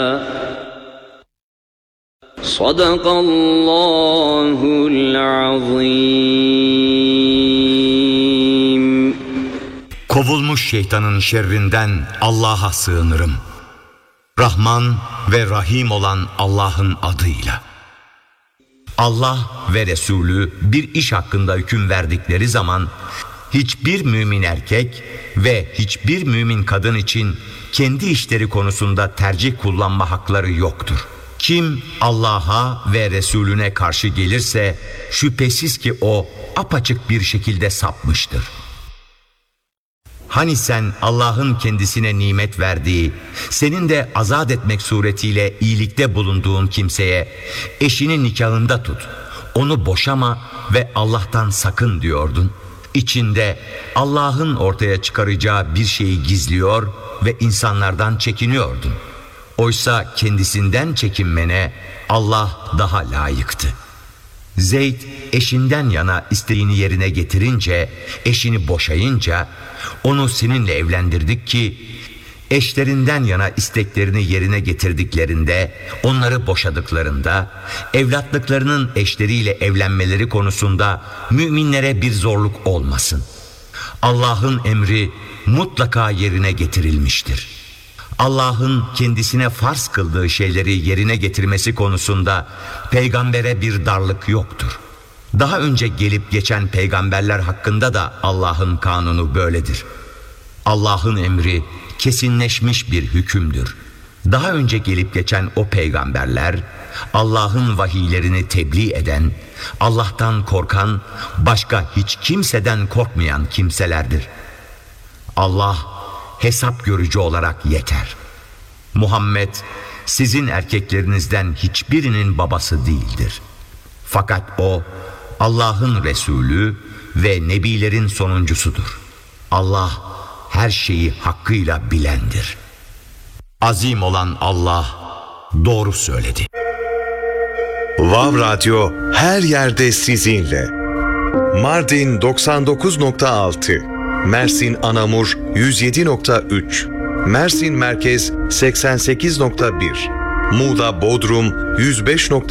Sadakallahul azim. Kovulmuş şeytanın şerrinden Allah'a sığınırım. Rahman ve Rahim olan Allah'ın adıyla. Allah ve Resulü bir iş hakkında hüküm verdikleri zaman hiçbir mümin erkek ve hiçbir mümin kadın için kendi işleri konusunda tercih kullanma hakları yoktur. Kim Allah'a ve Resulüne karşı gelirse şüphesiz ki o apaçık bir şekilde sapmıştır. Hani sen Allah'ın kendisine nimet verdiği, senin de azat etmek suretiyle iyilikte bulunduğun kimseye eşini nikahında tut, onu boşama ve Allah'tan sakın diyordun. İçinde Allah'ın ortaya çıkaracağı bir şeyi gizliyor ve insanlardan çekiniyordun. Oysa kendisinden çekinmene Allah daha layıktı. Zeyd eşinden yana isteğini yerine getirince, eşini boşayınca onu seninle evlendirdik ki eşlerinden yana isteklerini yerine getirdiklerinde, onları boşadıklarında, evlatlıklarının eşleriyle evlenmeleri konusunda müminlere bir zorluk olmasın. Allah'ın emri mutlaka yerine getirilmiştir. Allah'ın kendisine farz kıldığı şeyleri yerine getirmesi konusunda peygambere bir darlık yoktur. Daha önce gelip geçen peygamberler hakkında da Allah'ın kanunu böyledir. Allah'ın emri kesinleşmiş bir hükümdür. Daha önce gelip geçen o peygamberler, Allah'ın vahiylerini tebliğ eden, Allah'tan korkan, başka hiç kimseden korkmayan kimselerdir. Allah hesap görücü olarak yeter. Muhammed sizin erkeklerinizden hiçbirinin babası değildir. Fakat o Allah'ın Resulü ve Nebilerin sonuncusudur. Allah her şeyi hakkıyla bilendir. Azim olan Allah doğru söyledi. Vav Radyo her yerde sizinle. Mardin 99.6, Mersin Anamur 107.3, Mersin Merkez 88.1, Muğla Bodrum 105.